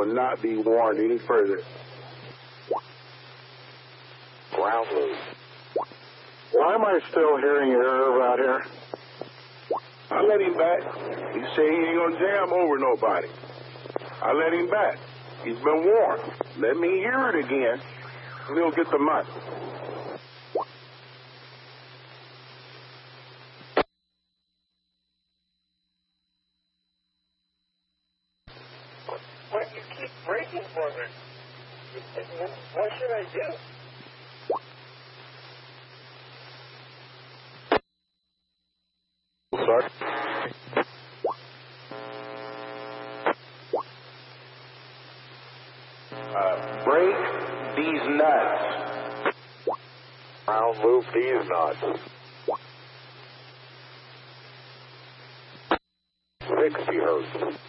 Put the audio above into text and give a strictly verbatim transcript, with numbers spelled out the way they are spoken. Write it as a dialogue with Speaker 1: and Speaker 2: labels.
Speaker 1: will not be warned any further.
Speaker 2: Ground loose.
Speaker 1: Why am I still hearing Irv out here? I let him back. He said he ain't gonna jam over nobody. I let him back. He's been warned. Let me hear it again, and he'll get the money.
Speaker 2: Why do you keep breaking for me? What should I do?
Speaker 1: Sorry. Uh, break these nuts.
Speaker 2: I'll move these nuts. sixty hertz.